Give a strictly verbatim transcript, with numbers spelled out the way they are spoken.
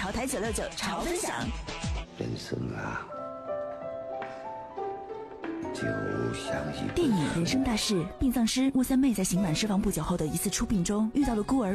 潮台九六九潮分享。 人生啊，就像一电影《人生大事》，殡葬师穆三妹在刑满释放不久后的一次出殡中，遇到了孤儿